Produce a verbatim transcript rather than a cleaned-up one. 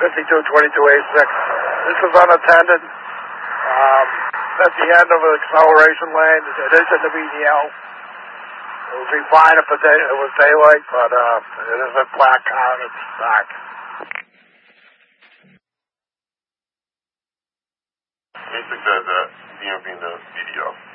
fifty-two twenty-two A six. This is unattended. Um, at the end of an acceleration lane. It is in the B D L. It would be fine if it, day, it was daylight, but uh, it is a black car and it's dark. Basic says that D M V in the B D L.